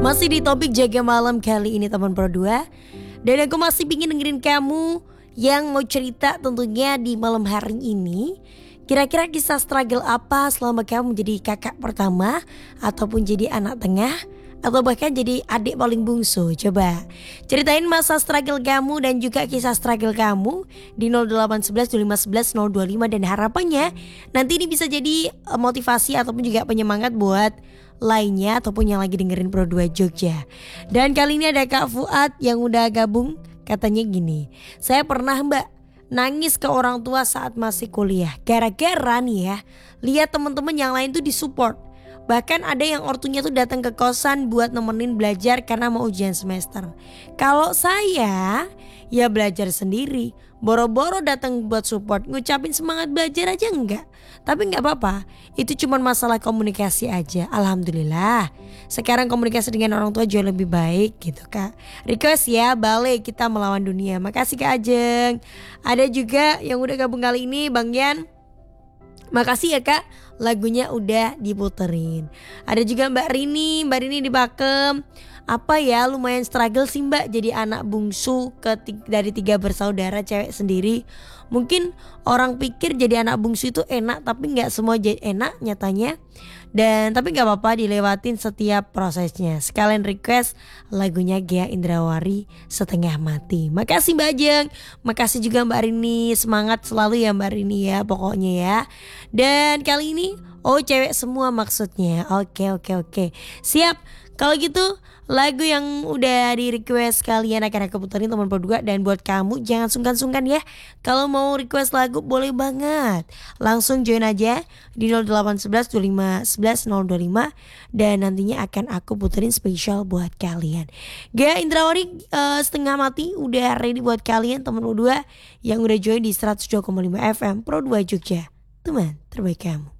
Masih di topik jaga malam kali ini teman Pro 2. Dan aku masih pingin dengerin kamu yang mau cerita tentunya di malam hari ini. Kira-kira kisah struggle apa selama kamu menjadi kakak pertama ataupun jadi anak tengah atau bahkan jadi adik paling bungsu? Coba ceritain masa struggle kamu dan juga kisah struggle kamu di 0811 2511 025. Dan harapannya nanti ini bisa jadi motivasi ataupun juga penyemangat buat lainnya ataupun yang lagi dengerin Pro 2 Jogja. Dan kali ini ada Kak Fuad yang udah gabung. Katanya gini, saya pernah mbak nangis ke orang tua saat masih kuliah. Gara-gara nih ya, lihat teman-teman yang lain tuh disupport. Bahkan ada yang ortunya tuh datang ke kosan buat nemenin belajar karena mau ujian semester. Kalau saya ya belajar sendiri. Boro-boro datang buat support, ngucapin semangat belajar aja enggak. Tapi enggak apa-apa, itu cuma masalah komunikasi aja. Alhamdulillah sekarang komunikasi dengan orang tua jauh lebih baik gitu Kak. Request ya, balik kita melawan dunia. Makasih Kak Ajeng. Ada juga yang udah gabung kali ini Bang Yan. Makasih ya Kak, lagunya udah diputerin. Ada juga Mbak Rini di Pakem. Apa ya, lumayan struggle sih mbak jadi anak bungsu dari 3 bersaudara cewek sendiri. Mungkin orang pikir jadi anak bungsu itu enak, tapi gak semua jadi enak nyatanya. Dan tapi gak apa-apa, dilewatin setiap prosesnya. Sekalian request lagunya Ghea Indrawari, Setengah Mati. Makasih Mbak Jeng, makasih juga Mbak Rini. Semangat selalu ya Mbak Rini ya pokoknya ya. Dan kali ini cewek semua maksudnya. Oke. Siap. Kalau gitu lagu yang udah di request kalian akan aku puterin teman Pro 2. Dan buat kamu jangan sungkan-sungkan ya, kalau mau request lagu boleh banget, langsung join aja di 0811 25 11 025. Dan nantinya akan aku puterin spesial buat kalian. Ghea Indrawari Setengah Mati udah ready buat kalian teman Pro 2 yang udah join di 102,5 FM Pro 2 Jogja, teman terbaik kamu.